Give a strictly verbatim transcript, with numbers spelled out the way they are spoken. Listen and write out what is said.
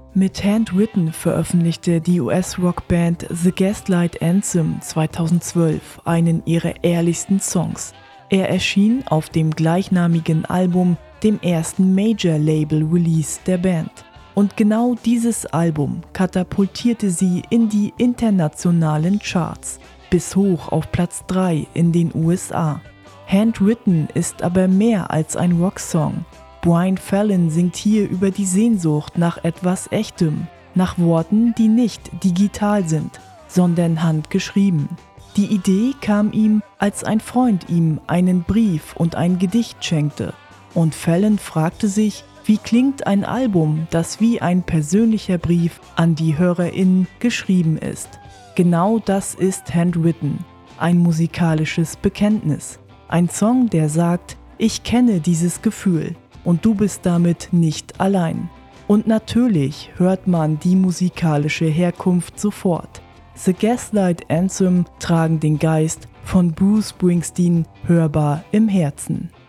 Mit Handwritten veröffentlichte die U S-Rockband The Gaslight Anthem zweitausendzwölf einen ihrer ehrlichsten Songs. Er erschien auf dem gleichnamigen Album, dem ersten Major-Label-Release der Band. Und genau dieses Album katapultierte sie in die internationalen Charts, bis hoch auf Platz drei in den U S A. Handwritten ist aber mehr als ein Rocksong. Brian Fallon singt hier über die Sehnsucht nach etwas Echtem, nach Worten, die nicht digital sind, sondern handgeschrieben. Die Idee kam ihm, als ein Freund ihm einen Brief und ein Gedicht schenkte. Und Fallon fragte sich, wie klingt ein Album, das wie ein persönlicher Brief an die HörerInnen geschrieben ist. Genau das ist Handwritten, ein musikalisches Bekenntnis. Ein Song, der sagt, ich kenne dieses Gefühl. Und du bist damit nicht allein. Und natürlich hört man die musikalische Herkunft sofort. The Gaslight Anthem tragen den Geist von Bruce Springsteen hörbar im Herzen.